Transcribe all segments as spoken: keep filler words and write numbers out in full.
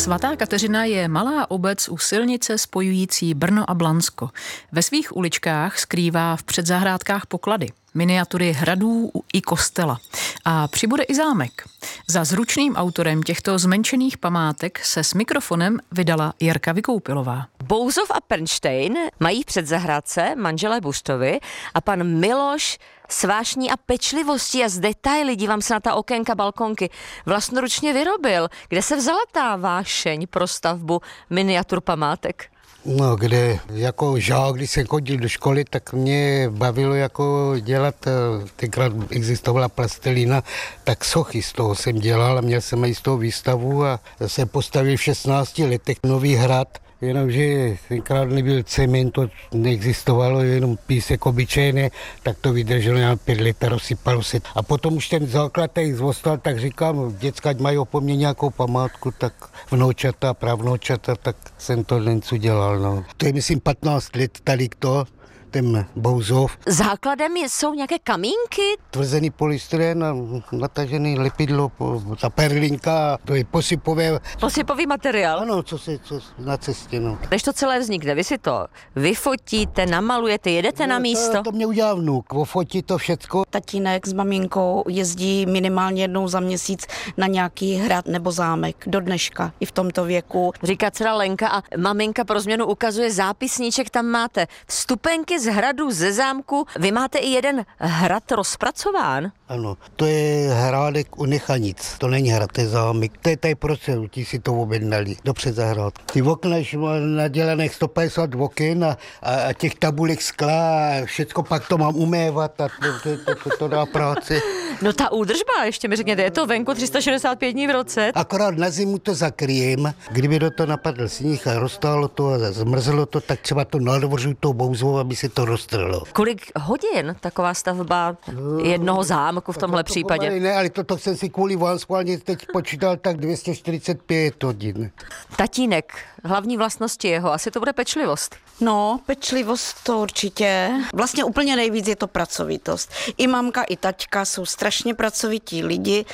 Svatá Kateřina je malá obec u silnice spojující Brno a Blansko. Ve svých uličkách skrývá v předzahrádkách poklady, miniatury hradů i kostela. A přibude i zámek. Za zručným autorem těchto zmenšených památek se s mikrofonem vydala Jirka Vykoupilová. Bouzov a Pernštejn mají v předzahrádce manželé Buštovi a pan Miloš s vášní a pečlivostí a z detaily, dívám se na ta okénka, balkonky, vlastnoručně vyrobil. Kde se vzala ta vášeň pro stavbu miniatur památek? No, kde jako žák, když jsem chodil do školy, tak mě bavilo jako dělat, tenkrát existovala plastelina, tak sochy z toho jsem dělal a měl jsem i z toho výstavu a jsem postavil v šestnácti letech nový hrad. Jenomže tenkrát nebyl cement, to neexistovalo, jenom písek obyčejný, tak to vydrželo na pět let a rozsypalo se. A potom už ten základ tady zůstal, tak říkám, děcka, ať mají po mně nějakou památku, tak vnoučata, pravnoučata, tak jsem to něco dělal. No. To je myslím patnáct let tady to, ten Bouzov. Základem jsou nějaké kamínky? Tvrzený polystyren a natažený lepidlo, ta perlinka, to je posypové. Posypový materiál? Ano, co se co na cestě. No. Než to celé vznikne, vy si to vyfotíte, namalujete, jedete no, na místo? To, to mě udělal vnuk, ofotí to všecko. Tatínek s maminkou jezdí minimálně jednou za měsíc na nějaký hrad nebo zámek do dneška i v tomto věku. Říká dcera Lenka a maminka pro změnu ukazuje zápisníček, tam máte vstupenky z hradu, ze zámku. Vy máte i jeden hrad rozpracován? Ano, to je hrádek u Nechanic. To není hrad, to je zámek. To je tady procent, ti si to objednali do předzahrádky. Ty okna má nadělaných sto padesát oken a, a, a těch tabulek skla a všecko pak to mám umévat a to, to, to, to dá práce. No ta údržba, ještě mi řekněte, je to venku tři sta šedesát pět dní v roce? Akorát na zimu to zakryjem. Kdyby do toho napadl sníh a roztálo to a zmrzlo to, tak třeba to nadvořu tou bouzou, aby se to roztrhlo. Kolik hodin taková stavba jednoho zámku v tomhle to případě? Pomalej, ne, ale toto jsem si kvůli vám schválně teď počítal tak dvě stě čtyřicet pět hodin. Tatínek, hlavní vlastnosti jeho, asi to bude pečlivost. No, pečlivost to určitě. Vlastně úplně nejvíc je to pracovitost. I mamka, i taťka jsou strašně pracovití lidi.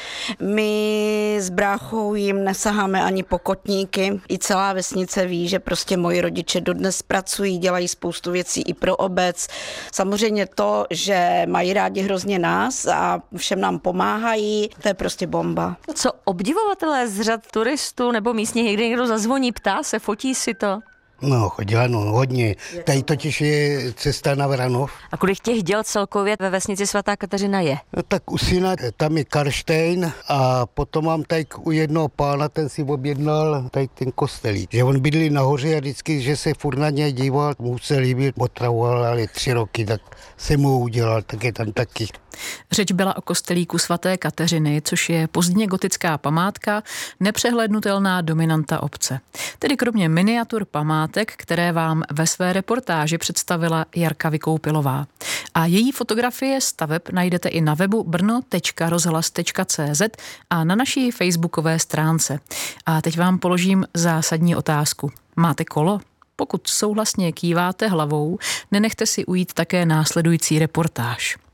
My s bráchou jim nesaháme ani po kotníky. I celá vesnice ví, že prostě moji rodiče dodnes pracují, dělají spoustu věcí i pro obec. Samozřejmě to, že mají rádi hrozně nás a všem nám pomáhají, to je prostě bomba. Co obdivovatelé z řad turistů nebo místních, někdy někdo zazvoní, ptá se, fotí si to? No, chodila, no, hodně. Tady totiž je cesta na Vranov. A kolik těch děl celkově ve vesnici Svatá Kateřina je? No, tak u syna, tam je Karštejn a potom mám tady u jednoho pána, ten si objednal tady ten kostelík. Že on bydlí nahoře a vždycky, že se furt na něj díval, mu se líbil, otravoval, ale tři roky, tak se mu udělal, tak je tam taky. Řeč byla o kostelíku svaté Kateřiny, což je pozdně gotická památka, nepřehlédnutelná dominanta obce. Tedy kromě miniatur památek, které vám ve své reportáži představila Jirka Vykoupilová. A její fotografie staveb najdete i na webu brno tečka rozhlas tečka cé zet a na naší facebookové stránce. A teď vám položím zásadní otázku. Máte kolo? Pokud souhlasně kýváte hlavou, nenechte si ujít také následující reportáž.